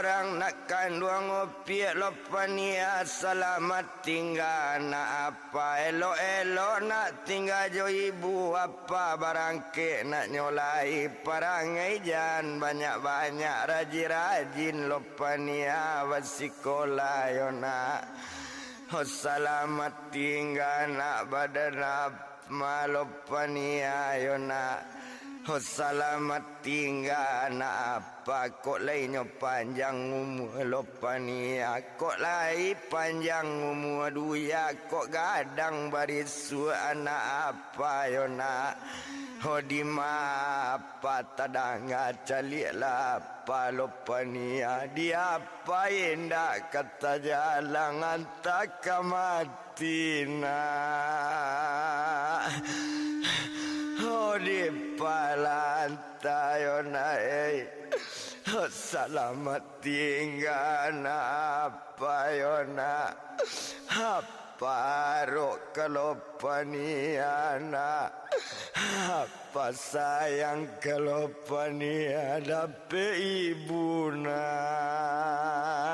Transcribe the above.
Orang nak kandung ngopi lopania selamat tinggal nak apa elok-elok nak tinggal jo ibu apa barangke nak nyolai parangai jan banyak-banyak rajin-rajin lopania wasikola yo nak selamat tinggal nak badan malopania yo nak selamat tinggal nak apa kok lainnya panjang umur lopania kok lai panjang umur duya kok gadang barisu anak apa yo nak di apa tadanga calilah apa lopania dia apa indah kata jalan antak kamatina di palantai onai selamat tinggal apa yona apa rok kelopaniana apa sayang kelopaniana pe ibuna